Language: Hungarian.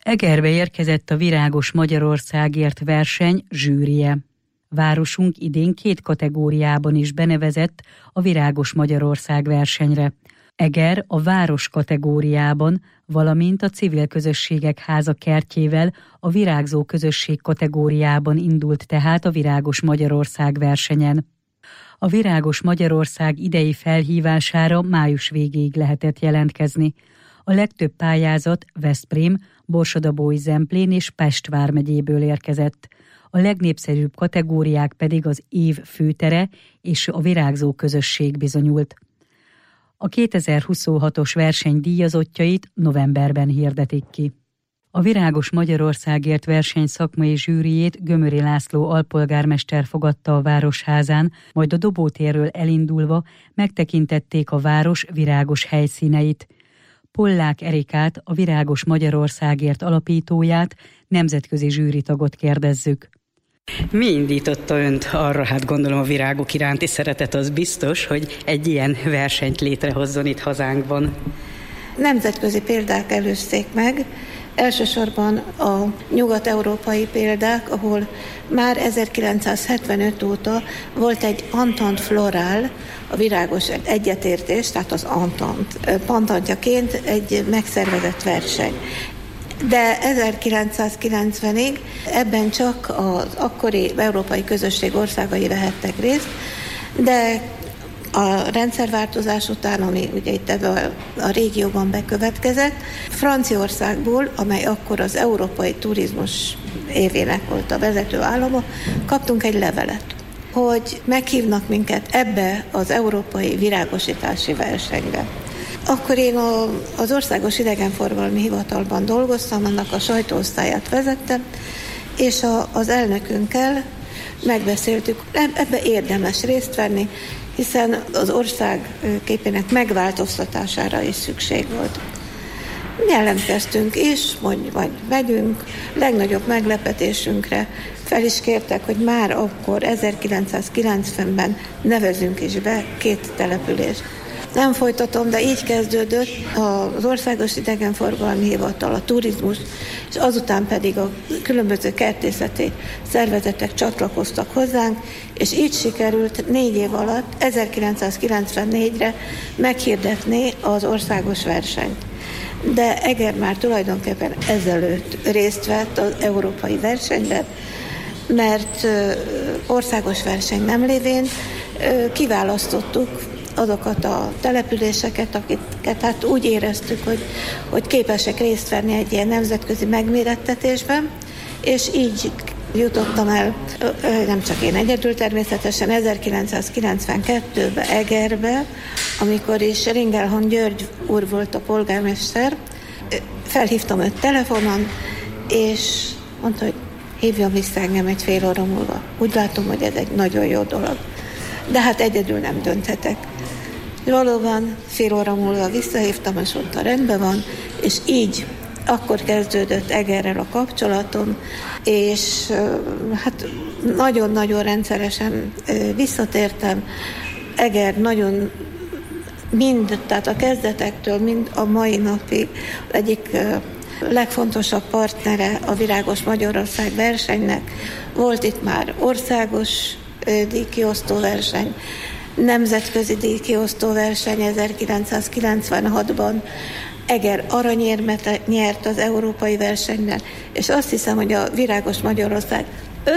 Egerbe érkezett a Virágos Magyarországért verseny zsűrije. Városunk idén 2 kategóriában is benevezett a Virágos Magyarország versenyre. Eger a város kategóriában, valamint a Civil Közösségek Háza kertjével a Virágzó Közösség kategóriában indult tehát a Virágos Magyarország versenyen. A Virágos Magyarország idei felhívására május végéig lehetett jelentkezni. A legtöbb pályázat Veszprém, Borsod-Abaúj-Zemplén és Pest vármegyéből érkezett. A legnépszerűbb kategóriák pedig az év főtere és a Virágzó Közösség bizonyult. A 2026-os verseny díjazottjait novemberben hirdetik ki. A Virágos Magyarországért verseny szakmai zsűrijét Gömöri László alpolgármester fogadta a Városházán, majd a Dobótérről elindulva megtekintették a város virágos helyszíneit. Pollák Erikát, a Virágos Magyarországért alapítóját, nemzetközi zsűritagot kérdezzük. Mi indította önt arra, hát gondolom a virágok iránti szeretet az biztos, hogy egy ilyen versenyt létrehozzon itt hazánkban? Nemzetközi példák előzték meg, elsősorban a nyugat-európai példák, ahol már 1975 óta volt egy Entente Florale, a virágos egyetértés, tehát az Entente pantantjaként egy megszervezett verseny. De 1990-ig ebben csak az akkori európai közösség országai vehettek részt, de a rendszerváltozás után, ami ugye itt ebben a régióban bekövetkezett, Franciaországból, amely akkor az európai turizmus évének volt a vezető állama, kaptunk egy levelet, hogy meghívnak minket ebbe az európai virágosítási versenybe. Akkor én az Országos Idegenforgalmi Hivatalban dolgoztam, annak a sajtóosztályát vezettem, és az elnökünkkel megbeszéltük, ebbe érdemes részt venni, hiszen az ország képének megváltoztatására is szükség volt. Jelentkeztünk is, vagy megyünk, legnagyobb meglepetésünkre fel is kértek, hogy már akkor 1990-ben nevezünk is be 2 települést. Nem folytatom, de így kezdődött az Országos Idegenforgalmi Hivatal, a turizmus, és azután pedig a különböző kertészeti szervezetek csatlakoztak hozzánk, és így sikerült 4 év alatt, 1994-re meghirdetni az országos versenyt. De Eger már tulajdonképpen ezelőtt részt vett az európai versenyben, mert országos verseny nem lévén kiválasztottuk azokat a településeket, akiket hát úgy éreztük, hogy képesek részt venni egy ilyen nemzetközi megmérettetésben, és így jutottam el, nem csak én egyedül természetesen, 1992-ben Egerbe, amikor is Ringelhon György úr volt a polgármester, felhívtam őt telefonon, és mondta, hogy hívjon vissza engem egy fél óra múlva. Úgy látom, hogy ez egy nagyon jó dolog. De hát egyedül nem dönthetek. Valóban fél óra múlva visszahívtam, és mondta, rendben van, és így akkor kezdődött Egerrel a kapcsolatom, és hát nagyon-nagyon rendszeresen visszatértem. Eger nagyon tehát a kezdetektől, mind a mai napig egyik legfontosabb partnere a Virágos Magyarország versenynek. Volt itt már országos díjkiosztó verseny, nemzetközi díjkiosztó verseny 1996-ban, Eger aranyérmet nyert az európai versenyben, és azt hiszem, hogy a Virágos Magyarország